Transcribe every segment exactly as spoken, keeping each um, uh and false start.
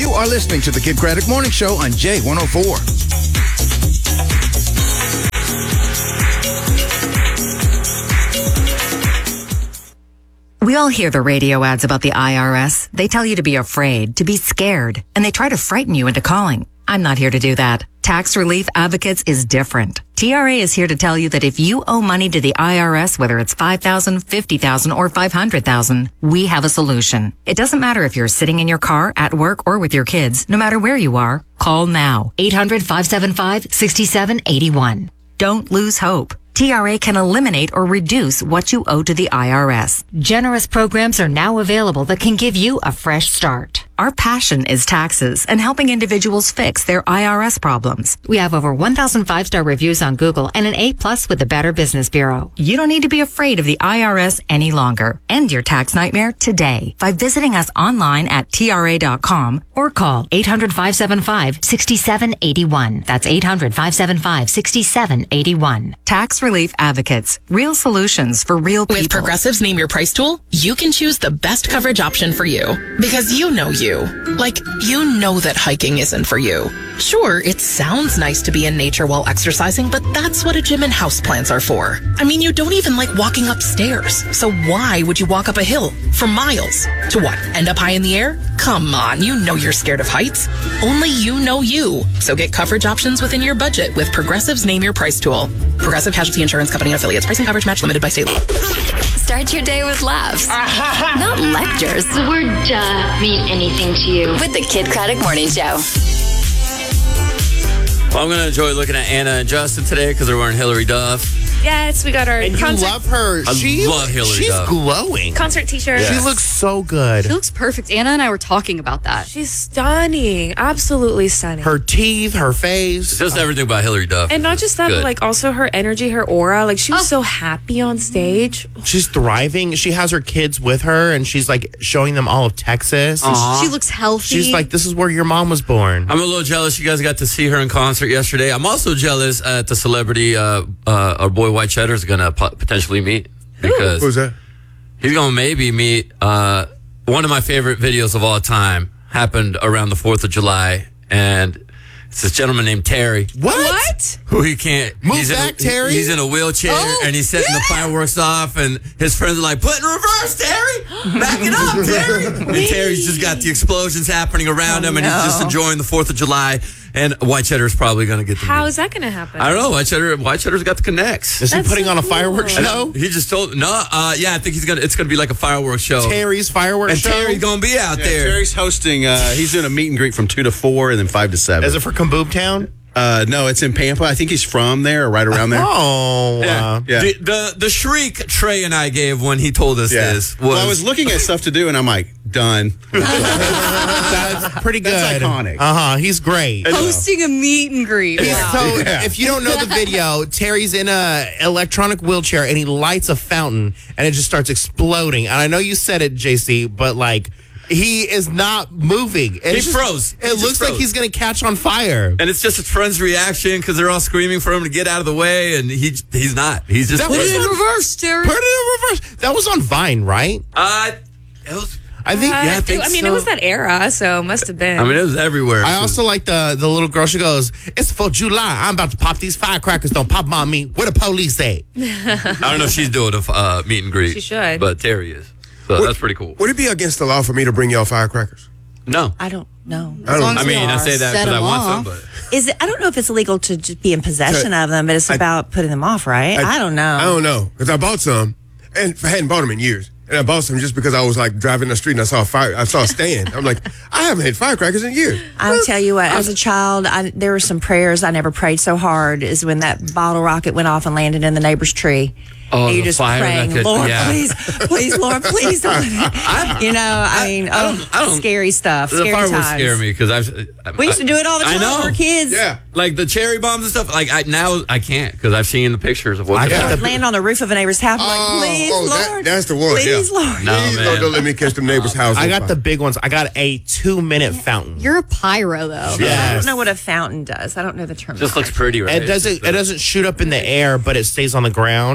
You are listening to the Kid Craddock Morning Show on J one oh four. We all hear the radio ads about the I R S. They tell you to be afraid, to be scared, and they try to frighten you into calling. I'm not here to do that. Tax Relief Advocates is different. T R A is here to tell you that if you owe money to the I R S, whether it's five thousand dollars, fifty thousand dollars, or five hundred thousand dollars, we have a solution. It doesn't matter if you're sitting in your car, at work, or with your kids. No matter where you are, call now. eight hundred, five seven five, six seven eight one. Don't lose hope. T R A can eliminate or reduce what you owe to the I R S. Generous programs are now available that can give you a fresh start. Our passion is taxes and helping individuals fix their I R S problems. We have over one thousand five-star reviews on Google and an A plus with the Better Business Bureau. You don't need to be afraid of the I R S any longer. End your tax nightmare today by visiting us online at T R A dot com or call eight hundred, five seven five, six seven eight one. That's eight hundred, five seven five, six seven eight one. Tax Relief Advocates. Real solutions for real people. With Progressive's Name Your Price tool, you can choose the best coverage option for you. Because you know you. Like, you know that hiking isn't for you. Sure, it sounds nice to be in nature while exercising, but that's what a gym and houseplants are for. I mean, you don't even like walking upstairs. So why would you walk up a hill for miles? To what, end up high in the air? Come on, you know you're scared of heights. Only you know you. So get coverage options within your budget with Progressive's Name Your Price tool. Progressive Casualty Insurance Company and affiliates. Pricing coverage match limited by state law. Start your day with laughs, not lectures. The word duh mean anything to you? With the Kid Craddock Morning Show. Well, I'm going to enjoy looking at Anna and Justin today because they're wearing Hillary Duff. Yes, we got our and concert. you love her. I she, love Hillary She's Duff. glowing. Concert t-shirt. She looks so good. She looks perfect. Anna and I were talking about that. She's stunning. Absolutely stunning. Her teeth, her face. Just everything about Hillary Duff. And not just that, Good. but like also her energy, her aura. Like she was oh. so happy on stage. She's thriving. She has her kids with her and she's like showing them all of Texas. She looks healthy. She's like, this is where your mom was born. I'm a little jealous you guys got to see her in concert yesterday. I'm also jealous at the celebrity uh, uh, our boy White Cheddar is going to potentially meet. Because who's that? He's going to maybe meet uh, one of my favorite videos of all time. Happened around the fourth of July. And it's this gentleman named Terry. What? What? Who he can't. Move he's back, in a, Terry. He's in a wheelchair oh, and he's setting yeah. the fireworks off. And his friends are like, put in reverse, Terry. Back it up, Terry. And Terry's just got the explosions happening around oh, him. And no. he's just enjoying the fourth of July. And White Cheddar's probably going to get the How meet. is that going to happen? I don't know. White Cheddar, White Cheddar's got the connects. Is That's he putting so on a cool. fireworks show? He just told no. Uh, yeah, I think he's gonna. It's gonna be like a fireworks show. Terry's fireworks and show. Terry's gonna be out Yeah, there. Terry's hosting. Uh, he's doing a meet and greet from two to four, and then five to seven. Is it for Kaboom Town? Uh, no, it's in Pampa. I think he's from there, or right around there. Oh, Yeah. uh, Yeah. The, the the shriek Trey and I gave when he told us Yeah. this was. Well, I was looking at stuff to do, and I'm like, done. that's pretty good. That's iconic. Uh huh. He's great. hosting a meet and greet. He's- Wow. So, Yeah. if you don't know the video, Terry's in a electronic wheelchair and he lights a fountain and it just starts exploding. And I know you said it, J C, but like he is not moving. It He just- froze. He It just looks like froze. he's going to catch on fire. and it's just his friend's reaction because they're all screaming for him to get out of the way, and he he's not. He's just. That Put was it in on- reverse, Terry. Put it in reverse. That was on Vine, right? Uh, it was. I think. Uh, Yeah, I think I mean, so. it was that era, so it must have been. I mean, it was everywhere. I also like the the little girl. She goes, "It's for July. I'm about to pop these firecrackers. Don't pop 'em on me. Where the police at?" I don't know if she's doing a uh, meet and greet. She should. But Terry is. So Would- that's pretty cool. Would it be against the law for me to bring y'all firecrackers? No. I don't know. I don't. I mean, I say that Set because I 'em want some, off. but. Is it? I don't know if it's illegal to just be in possession of them, but it's I- about putting them off, right? I, don't know. I don't know because I bought some, and I hadn't bought them in years. And I bought some just because I was like driving the street and I saw a fire. I saw a stand. I'm like, I haven't had firecrackers in years. I will tell you what. As a child, I, there were some prayers I never prayed so hard as when that bottle rocket went off and landed in the neighbor's tree. Oh, and you're the just fire that praying, could- Lord, yeah. please, please, Lord, please don't. You know, I mean, I don't- oh, I don't- scary stuff. The Scary fireworks times. scare me because I've. We used to do it all the I time know. when we were kids. Yeah. Like the cherry bombs and stuff. Like I now I can't because I've seen the pictures of what. I they got are. the- Land on the roof of a neighbor's house. I'm like, Oh, please, oh, that- Lord. that's the one, Please, yeah. Lord. No, Please man. don't, don't let me catch them neighbor's house. I on got fire. the big ones. I got a two minute fountain. You're a pyro, though. I Yes. don't know what a fountain does. I don't know the term. Just looks pretty, right? It doesn't. It doesn't shoot up in the air, but it stays on the ground, and it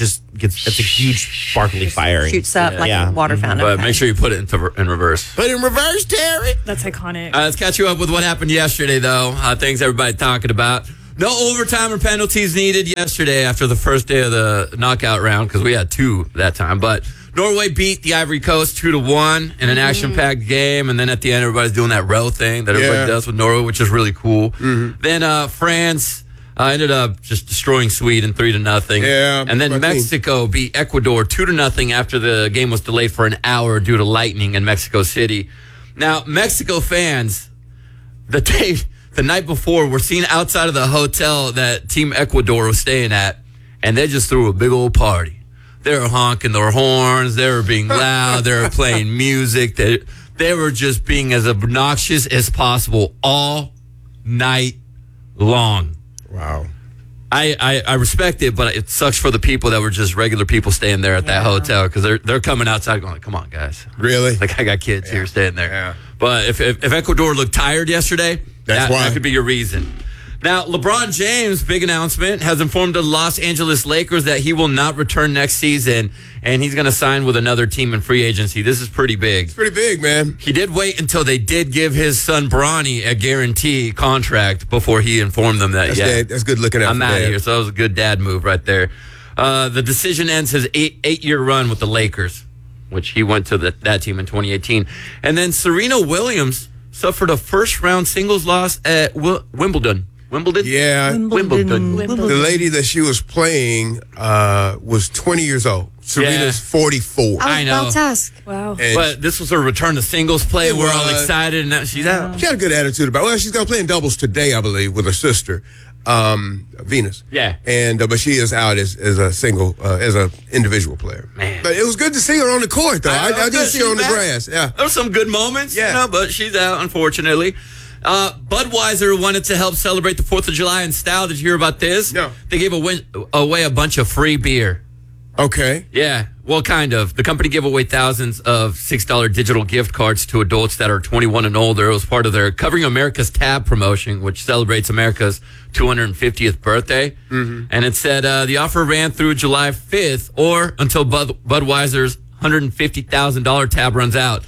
just gets, it's a huge sparkly firing. Shoots up like a water fountain. But Okay. make sure you put it into, in reverse. Put it in reverse, Terry. That's iconic. Uh, let's catch you up with what happened yesterday, though. Uh, things everybody talking about. No overtime or penalties needed yesterday after the first day of the knockout round because we had two that time. But Norway beat the Ivory Coast two to one in an action-packed game, and then at the end, everybody's doing that row thing that everybody Yeah. does with Norway, which is really cool. Then uh, France uh, ended up just destroying Sweden three to nothing. Yeah, and then my team. Mexico beat Ecuador two to nothing after the game was delayed for an hour due to lightning in Mexico City. Now, Mexico fans, the day. The night before, we're seen outside of the hotel that Team Ecuador was staying at, and they just threw a big old party. They were honking their horns. They were being loud. They were playing music. They, they were just being as obnoxious as possible all night long. Wow. I, I, I respect it, but it sucks for the people that were just regular people staying there at that hotel because they're they're coming outside going, come on, guys. Really? Like, I got kids here staying there. Yeah. But if, if, if Ecuador looked tired yesterday, That's that, why. that could be your reason. Now, LeBron James, big announcement, has informed the Los Angeles Lakers that he will not return next season, and he's going to sign with another team in free agency. This is pretty big. It's pretty big, man. He did wait until they did give his son Bronny a guarantee contract before he informed them that, That's, yeah, dad, that's good looking out I'm for out of dad. here. So that was a good dad move right there. Uh, the decision ends his eight, eight-year run with the Lakers, which he went to the, that team in twenty eighteen. And then Serena Williams suffered a first-round singles loss at Wil- Wimbledon. Wimbledon? Yeah. Wimbledon. The lady that she was playing uh, was twenty years old. Serena's Yeah. forty-four. I was I know. about to ask. Wow. And But this was her return to singles play. It We're all was. excited, and now she's out. she had a good attitude about it. Well, she's going to play in doubles today, I believe, with her sister, um, Venus. Yeah. And uh, but she is out as, as a single, uh, as a individual player. Man. But it was good to see her on the court, though. I, know, I, good did to see see her on the back. grass. Yeah. There were some good moments, Yeah. you know, but she's out, unfortunately. Uh, Budweiser wanted to help celebrate the fourth of July in style. Did you hear about this? No. They gave away, away a bunch of free beer. Okay. Yeah, well, kind of. The company gave away thousands of six dollar digital gift cards to adults that are twenty-one and older. It was part of their Covering America's Tab promotion, which celebrates America's two hundred fiftieth birthday. Mm-hmm. And it said uh, the offer ran through July fifth or until Bud- Budweiser's one hundred fifty thousand dollars tab runs out.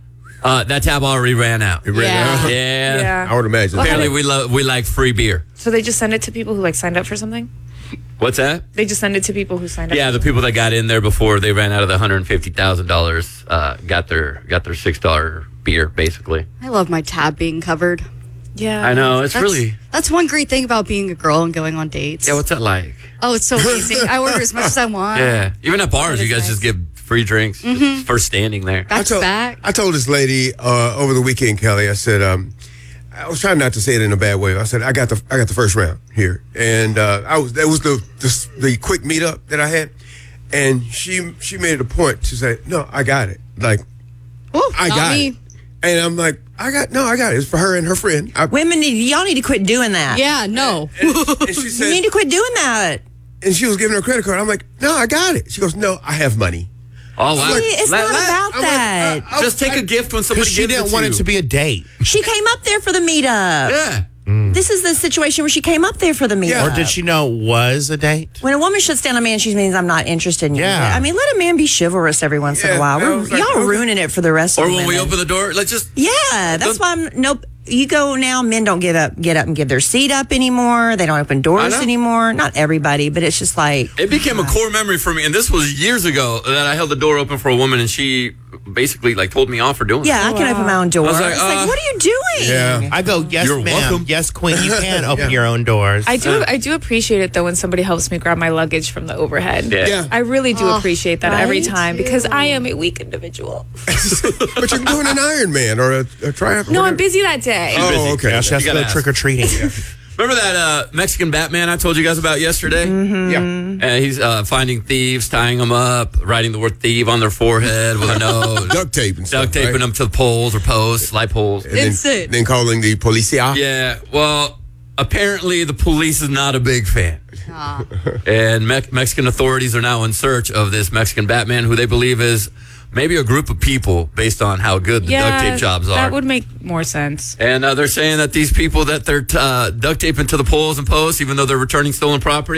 Uh, that tab already ran out. It ran Yeah. out. Yeah. Yeah. I would imagine. Apparently, we love we like free beer. So they just send it to people who like signed up for something? What's that? They just send it to people who signed up. Yeah, for the people that got in there before they ran out of the one hundred fifty thousand dollars uh, got their got their six dollar beer, basically. I love my tab being covered. Yeah. I know, it's That's, really... That's one great thing about being a girl and going on dates. Yeah, what's that like? Oh, it's so amazing. I order as much as I want. Yeah, even at bars, That you is guys just nice. give free drinks just for standing there. Back I told, to back. I told this lady uh, over the weekend, Kelly. I said, um, I was trying not to say it in a bad way. I said, I got the I got the first round here, and uh, I was that was the, the the quick meetup that I had, and she she made it a point to say, no, I got it. Like Ooh, I not got me. it, and I'm like, I got no, I got it. It's for her and her friend. I, Women, need, y'all need to quit doing that. Yeah, no. and, and she You said, need to quit doing that. and she was giving her a credit card. I'm like, no, I got it. She goes, no, I have money. Oh, wow. See, it's Let- not let- about I'm like, that. uh, Just take a gift when somebody Because she gives didn't it want to it you. to be a date. She came up there for the meetup. Yeah. This is the situation where she came up there for the meetup. Yeah. Or did she know it was a date? When a woman shuts down a man, she means I'm not interested in you. Yeah. I mean, let a man be chivalrous every once in Yeah, a while. I We're, was like, y'all are okay. ruining it for the rest Or of the when we women. open the door, let's just... Yeah, that's why I'm nope. You go now, men don't get up get up and give their seat up anymore. They don't open I doors know. anymore. Not everybody, but it's just like It became a core memory for me, and this was years ago that I held the door open for a woman, and she basically like told me off for doing yeah, it. I can open my own door. I was like, it's like, uh, what are you doing? Yeah. I go, yes, You're ma'am. welcome. Yes, queen. You can open your own doors. I do. I do appreciate it though when somebody helps me grab my luggage from the overhead. Yeah. Yeah. I really do Oh, appreciate that every right? time because I am a weak individual. But you're doing an Ironman or a, a triathlon. No, I'm whatever. busy that day. Oh, busy. okay. Yeah, she has You to go gotta trick or treating. Remember that uh, Mexican Batman I told you guys about yesterday? Yeah. And he's uh, finding thieves, tying them up, writing the word thief on their forehead with a nose. Duct tape and stuff. Duct taping right? them to the poles or posts, light poles. And then, Insane. then calling the policia. Yeah, well, apparently the police is not a big fan. Ah. And Me- Mexican authorities are now in search of this Mexican Batman, who they believe is maybe a group of people based on how good the yeah, duct tape jobs are. that would make more sense. And uh, they're saying that these people that they're uh, duct taping to the poles and posts, even though they're returning stolen property,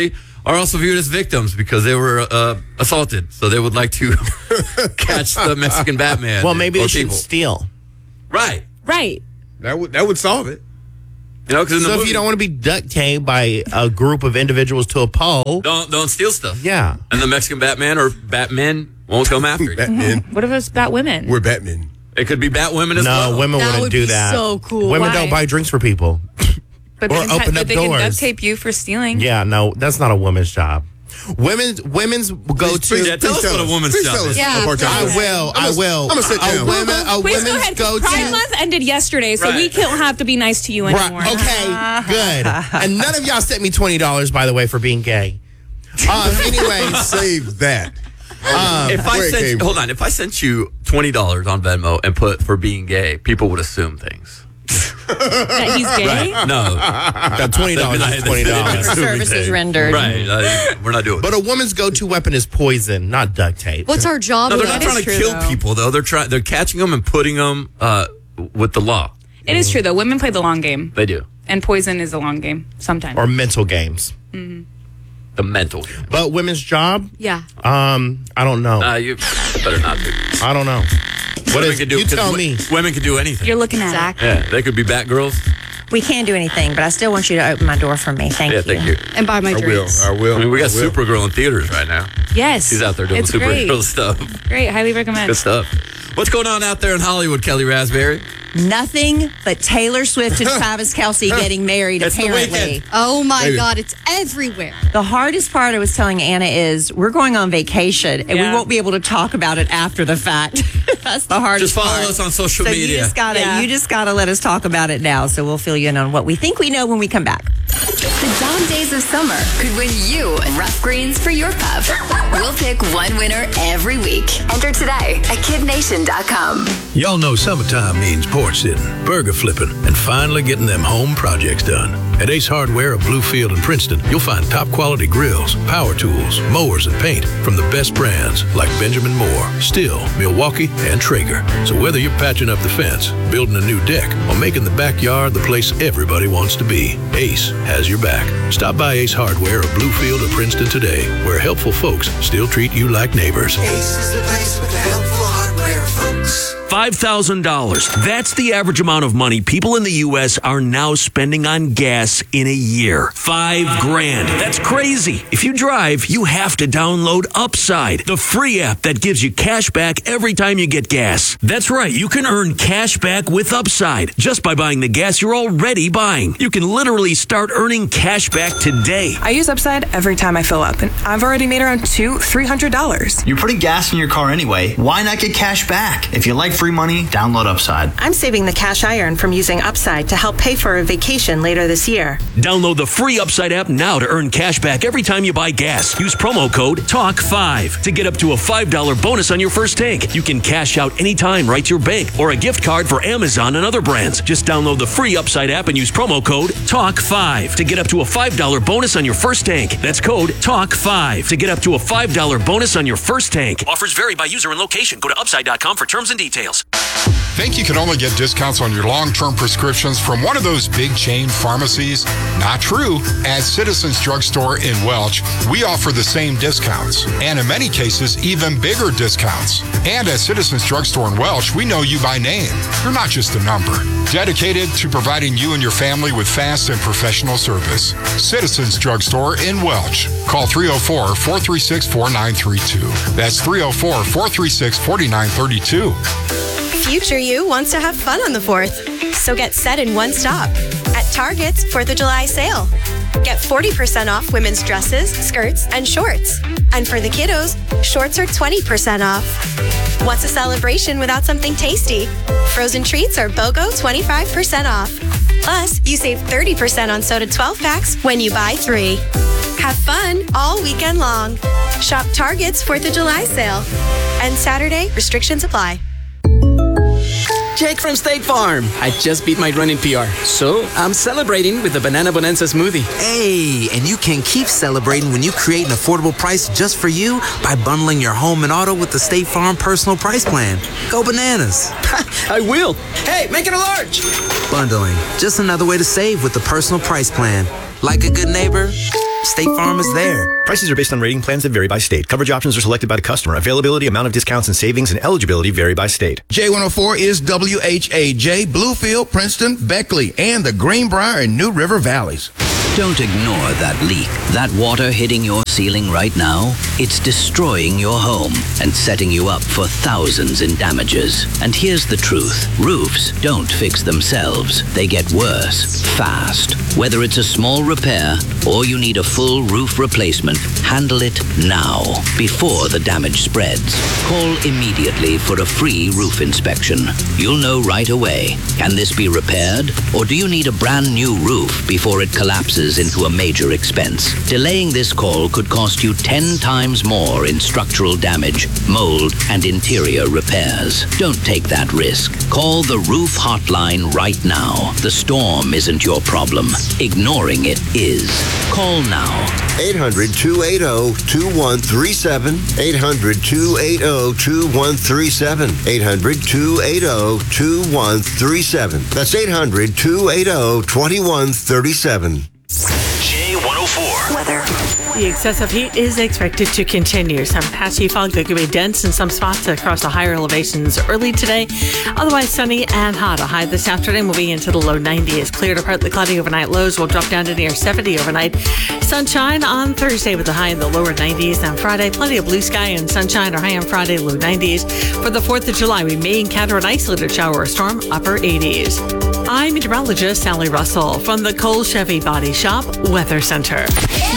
are also viewed as victims because they were uh, assaulted. So they would like to catch the Mexican Batman. Well, maybe or they should people. steal. Right. Right. That would that would solve it. You know, because so if you don't want to be duct taped by a group of individuals to a pole, don't don't steal stuff. Yeah, and the Mexican Batman or Batmen won't come after you. Batman. What if it's Batwomen? We're Batmen. It could be Batwomen as no, well. No, women That wouldn't would do be that. so cool. Women Why? don't buy drinks for people. But or they can, open but up they can doors. duct tape you for stealing. Yeah, no, that's not a woman's job. Women's women's go to. Yeah, tell us what a woman's Please job tell us is. Yeah, what our job I is. will. I I'm will. gonna sit down. A women. A Please go women's ahead. go Pride to. Month ended yesterday, so Right. we don't have to be nice to you anymore. Right, okay, good. And none of y'all sent me twenty dollars, by the way, for being gay. Um, anyways, Save that. um, If I Where it sent came hold on, if I sent you twenty dollars on Venmo and put for being gay, people would assume things. That he's gay? No, that twenty dollars They'd be is like- twenty they'd be dollars. assuming Services things. rendered. Right, uh, we're not doing. But a woman's go-to weapon is poison, not duct tape. What's our job? No, they're though? not That trying is to true, kill though. people though. They're trying. They're catching them and putting them uh, with the law. It is true, though. Women play the long game. They do. And poison is a long game sometimes. Or mental games. The mental. But women's job? Yeah. Um, I don't know. Uh, you better not do. I don't know. What Women is, can do, you 'cause tell w- me. Women can do anything. You're looking at Exactly. Yeah, they could be Batgirls. We can't do anything, but I still want you to open my door for me. Thank Yeah, you. thank you. And buy my I will. drinks. I will. I mean, we got I will. Supergirl in theaters right now. it. Yes. She's out there doing it's superhero great. stuff. Great. Highly recommend. Good stuff. What's going on out there in Hollywood, Kelly Raspberry? Nothing but Taylor Swift and Travis Kelce getting married, It's the apparently. weekend. Oh my Maybe. God, it's everywhere. The hardest part I was telling Anna is we're going on vacation and Yeah. we won't be able to talk about it after the fact. That's the hardest Just follow part. us on social so media. You just gotta Yeah. you just gotta let us talk about it now. So we'll fill you in on what we think we know when we come back. The Dom Days of Summer could win you rough greens for your pup. We'll pick one winner every week. Enter today at kid nation dot com. Y'all know summertime means porch sitting, burger flipping, and finally getting them home projects done. At Ace Hardware of Bluefield and Princeton, you'll find top quality grills, power tools, mowers, and paint from the best brands like Benjamin Moore, Stihl, Milwaukee, and Traeger. So whether you're patching up the fence, building a new deck, or making the backyard the place everybody wants to be, Ace has your back. Stop by Ace Hardware of Bluefield or Princeton today, where helpful folks still treat you like neighbors. Ace is the place with the helpful hardware, folks. five thousand dollars. That's the average amount of money people in the U S are now spending on gas in a year. Five grand. That's crazy. If you drive, you have to download Upside, the free app that gives you cash back every time you get gas. That's right. You can earn cash back with Upside just by buying the gas you're already buying. You can literally start earning cash back today. I use Upside every time I fill up, and I've already made around two, three hundred dollars. You're putting gas in your car anyway. Why not get cash back? If you like free money, download Upside. I'm saving the cash I earn from using Upside to help pay for a vacation later this year. Download the free Upside app now to earn cash back every time you buy gas. Use promo code talk five to get up to a five dollars bonus on your first tank. You can cash out anytime right to your bank or a gift card for Amazon and other brands. Just download the free Upside app and use promo code talk five to get up to a five dollars bonus on your first tank. That's code talk five to get up to a five dollars bonus on your first tank. Offers vary by user and location. Go to upside dot com for terms and details. Think you can only get discounts on your long-term prescriptions from one of those big chain pharmacies? Not true. At Citizens Drugstore in Welch, we offer the same discounts, and in many cases, even bigger discounts. And at Citizens Drugstore in Welch, we know you by name. You're not just a number. Dedicated to providing you and your family with fast and professional service. Citizens Drugstore in Welch. Call three oh four, four three six, four nine three two. That's three oh four, four three six, four nine three two. Future you wants to have fun on the fourth, so get set in one stop at Target's fourth of July sale. Get forty percent off women's dresses, skirts, and shorts. And for the kiddos, shorts are twenty percent off. What's a celebration without something tasty? Frozen treats are BOGO twenty-five percent off. Plus, you save thirty percent on soda twelve packs when you buy three. Have fun all weekend long. Shop Target's fourth of July sale. And Saturday, restrictions apply. Jake from State Farm. I just beat my running P R, so I'm celebrating with the Banana Bonanza smoothie. Hey, and you can keep celebrating when you create an affordable price just for you by bundling your home and auto with the State Farm Personal Price Plan. Go bananas. I will. Hey, make it a large. Bundling, just another way to save with the Personal Price Plan. Like a good neighbor, State Farm is there. Prices are based on rating plans that vary by state. Coverage options are selected by the customer. Availability, amount of discounts and savings, and eligibility vary by state. J one oh four is W H A J, Bluefield, Princeton, Beckley, and the Greenbrier and New River Valleys. Don't ignore that leak. That water hitting your ceiling right now, it's destroying your home and setting you up for thousands in damages. And here's the truth. Roofs don't fix themselves. They get worse, fast. Whether it's a small repair or you need a full roof replacement, handle it now, before the damage spreads. Call immediately for a free roof inspection. You'll know right away. Can this be repaired? Or do you need a brand new roof before it collapses into a major expense? Delaying this call could cost you ten times more in structural damage, mold, and interior repairs. Don't take that risk. Call the Roof Hotline right now. The storm isn't your problem. Ignoring it is. Call now. eight hundred, two eight zero, two one three seven. eight hundred, two eight zero, two one three seven. eight hundred, two eight zero, two one three seven. That's eight hundred, two eight zero, two one three seven. J one oh four. Weather. The excessive heat is expected to continue. Some patchy fog that could be dense in some spots across the higher elevations early today. Otherwise sunny and hot. A high this afternoon will be into the low nineties. Clear to partly cloudy overnight. Lows will drop down to near seventy overnight. Sunshine on Thursday with a high in the lower nineties. On Friday, plenty of blue sky and sunshine. Our high on Friday, low nineties. For the fourth of July, we may encounter an isolated shower or storm, upper eighties. I'm meteorologist Sally Russell from the Cole Chevy Body Shop Weather Center.